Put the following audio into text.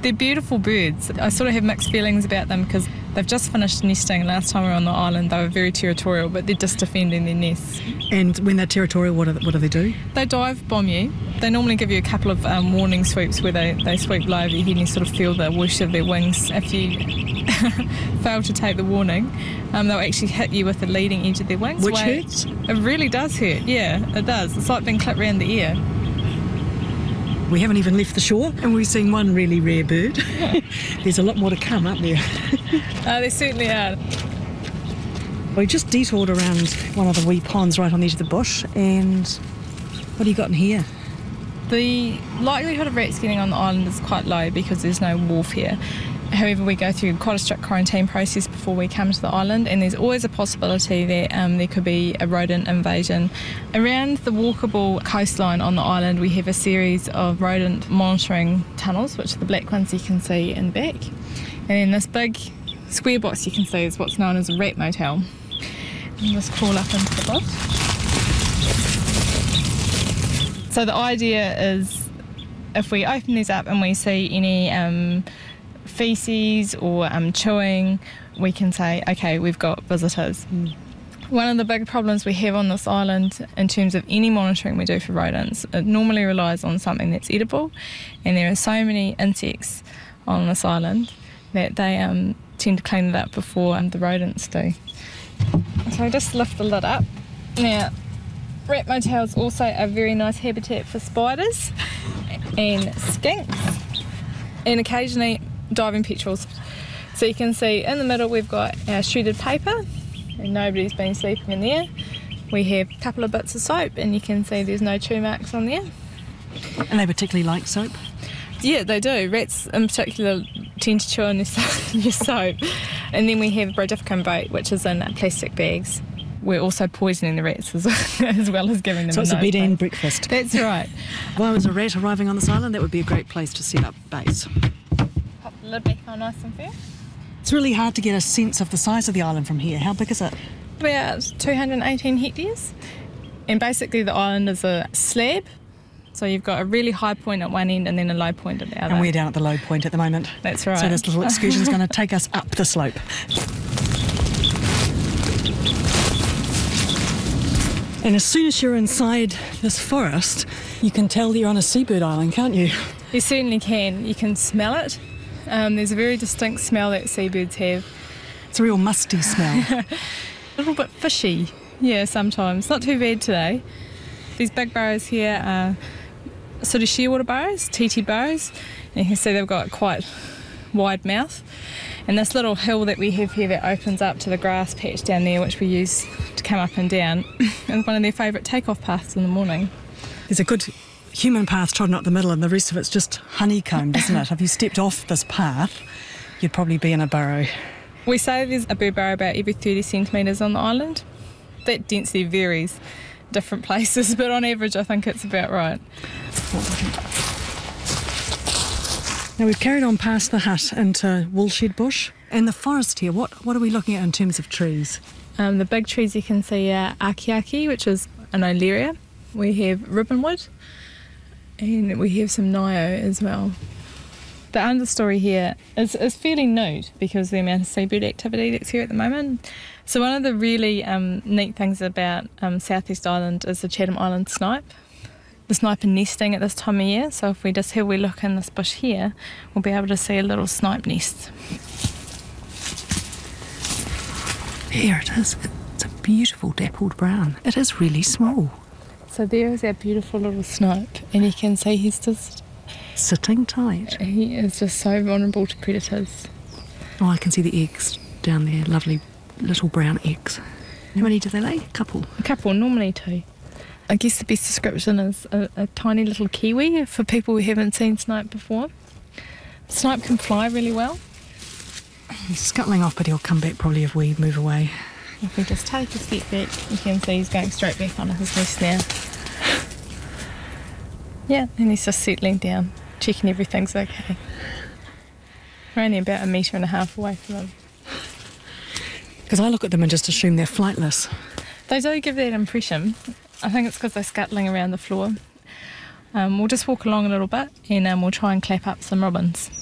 They're beautiful birds. I sort of have mixed feelings about them because they've just finished nesting. Last time we were on the island, they were very territorial, but they're just defending their nests. And when they're territorial, what do they do? They dive bomb you. They normally give you a couple of warning swoops where they swoop low over your head and you sort of feel the whoosh of their wings. If you fail to take the warning, they'll actually hit you with the leading edge of their wings. Which hurts? It really does hurt, yeah, it does. It's like being clipped around the ear. We haven't even left the shore and we've seen one really rare bird. There's a lot more to come, aren't there? There certainly are. We just detoured around one of the wee ponds right on the edge of the bush, and what do you got in here? The likelihood of rats getting on the island is quite low because there's no wharf here. However, we go through quite a strict quarantine process before we come to the island, and there's always a possibility that there could be a rodent invasion. Around the walkable coastline on the island, we have a series of rodent monitoring tunnels, which are the black ones you can see in the back. And then this big square box you can see is what's known as a rat motel. And just crawl up into the box. So the idea is if we open these up and we see any feces or chewing, we can say, okay, we've got visitors. One of the big problems we have on this island in terms of any monitoring we do for rodents, it normally relies on something that's edible, and there are so many insects on this island that they tend to clean it up before the rodents do. So I just lift the lid up. Now, rat motels also a very nice habitat for spiders and skinks, and occasionally diving petrels. So you can see in the middle we've got our shredded paper, and nobody's been sleeping in there. We have a couple of bits of soap, and you can see there's no chew marks on there. And they particularly like soap? Yeah, they do. Rats in particular tend to chew on your soap. And then we have brodifacoum bait, which is in plastic bags. We're also poisoning the rats as well as giving them so a it's a bed and bait. breakfast. That's right. Well, as a rat arriving on this island, that would be a great place to set up base. Pop the lid back on nice and firm. It's really hard to get a sense of the size of the island from here. How big is it? About 218 hectares. And basically the island is a slab. So you've got a really high point at one end and then a low point at the other. And we're down at the low point at the moment. That's right. So this little excursion is going to take us up the slope. And as soon as you're inside this forest, you can tell you're on a seabird island, can't you? You certainly can. You can smell it. There's a very distinct smell that seabirds have. It's a real musty smell. A little bit fishy, yeah, sometimes. Not too bad today. These big burrows here are sort of shearwater burrows, TT burrows. And you can see they've got quite wide mouth. And this little hill that we have here that opens up to the grass patch down there, which we use to come up and down, is one of their favourite takeoff paths in the morning. There's a good human path trodden up the middle, and the rest of it's just honeycombed, isn't it? If you stepped off this path, you'd probably be in a burrow. We say there's a bird burrow about every 30 centimetres on the island. That density varies different places, but on average I think it's about right. Now we've carried on past the hut into Woolshed Bush and the forest here. What are we looking at in terms of trees? The big trees you can see are Akiaki, which is an Olearia. We have ribbonwood and we have some Nio as well. The understory here is fairly nude because of the amount of seabird activity that's here at the moment. So one of the really neat things about South East Island is the Chatham Island snipe. The snipe are nesting at this time of year, so if we just have a wee look in this bush here, we'll be able to see a little snipe nest. There it is. It's a beautiful dappled brown. It is really small. So there is our beautiful little snipe, and you can see he's just sitting tight. He is just so vulnerable to predators. Oh, I can see the eggs down there, lovely little brown eggs. How many do they lay? A couple, normally 2. I guess the best description is a tiny little kiwi for people who haven't seen snipe before. Snipe can fly really well. He's scuttling off, but he'll come back probably if we move away. If we just take a step back, you can see he's going straight back onto his nest now. Yeah, and he's just settling down, checking everything's okay. We're only about 1.5 metres away from him. Because I look at them and just assume they're flightless. They do give that impression. I think it's because they're scuttling around the floor. We'll just walk along a little bit and we'll try and clap up some robins.